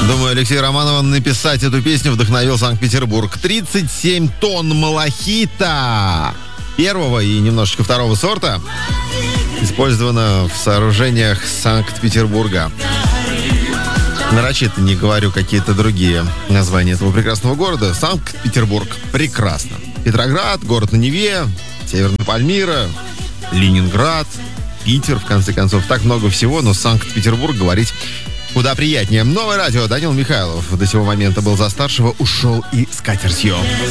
Думаю, Алексей Романов написать эту песню вдохновил Санкт-Петербург. 37 тонн малахита первого и немножечко второго сорта использовано в сооружениях Санкт-Петербурга. Нарочито не говорю какие-то другие названия этого прекрасного города. Санкт-Петербург. Прекрасно. Петроград, город на Неве, Северная Пальмира, Ленинград, Питер, в конце концов. Так много всего, но Санкт-Петербург говорить куда приятнее. Новое радио. Данил Михайлов до сего момента был за старшего, ушел и с катертью.